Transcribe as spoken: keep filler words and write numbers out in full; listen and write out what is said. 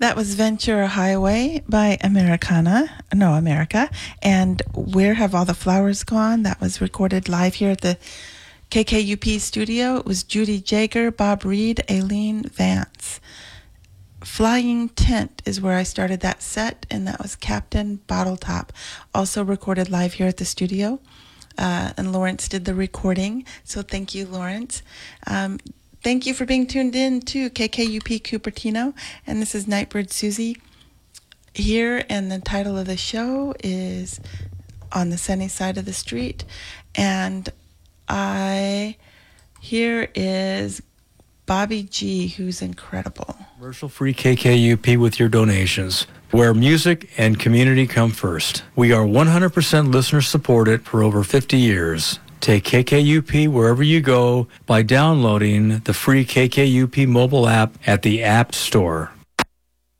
That was Ventura Highway by Americana, no, America, and Where Have All the Flowers Gone? That was recorded live here at the K K U P studio. It was Judy Jager, Bob Reed, Aileen Vance. Flying Tent is where I started that set, and that was Captain Bottletop, also recorded live here at the studio. Uh, and Lawrence did the recording, so thank you, Lawrence. Um, Thank you for being tuned in to K K U P Cupertino, and this is Nightbird Susie here, and the title of the show is On the Sunny Side of the Street, and I, here is Bobby G, who's incredible. Commercial-free K K U P with your donations, where music and community come first. We are one hundred percent listener-supported for over fifty years. Take K K U P wherever you go by downloading the free K K U P mobile app at the App Store.